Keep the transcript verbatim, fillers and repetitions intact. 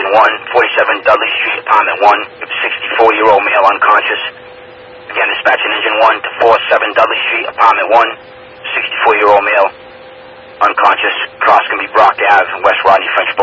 Engine one, forty-seven Dudley Street, Apartment one, sixty-four-year-old male unconscious. Again, dispatching Engine one to forty-seven Dudley Street, Apartment one, sixty-four-year-old male unconscious. Cross can be Brock Ave, West Rodney French